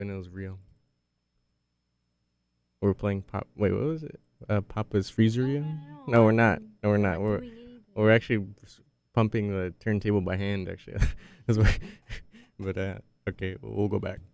when it was real. We're playing pop. Wait, what was it? Papa's Freezeria? No, we're not. No, we're not. We're actually pumping the turntable by hand. Actually, That's what- but okay, we'll go back.